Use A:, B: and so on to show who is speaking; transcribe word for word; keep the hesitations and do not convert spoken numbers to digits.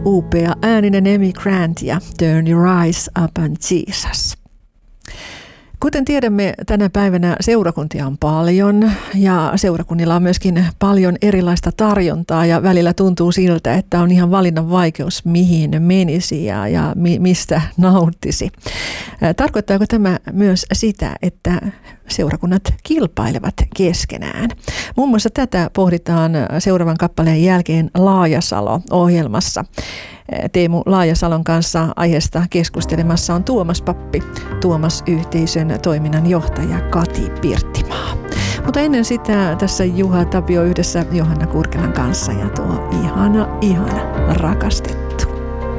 A: upea ääninen Amy Grant ja Turn Your Eyes Upon Jesus. Kuten tiedämme, tänä päivänä seurakuntia on paljon ja seurakunnilla on myöskin paljon erilaista tarjontaa ja välillä tuntuu siltä, että on ihan valinnan vaikeus, mihin menisi ja, ja mi, mistä nauttisi. Tarkoittaako tämä myös sitä, että seurakunnat kilpailevat keskenään? Muun muassa tätä pohditaan seuraavan kappaleen jälkeen Laajasalo-ohjelmassa. Teemu Laajasalon kanssa aiheesta keskustelemassa on Tuomas Pappi, Tuomas-yhteisön toiminnanjohtaja Kati Pirttimaa. Mutta ennen sitä tässä Juha Tapio yhdessä Johanna Kurkelan kanssa ja tuo ihana, ihana rakastettu.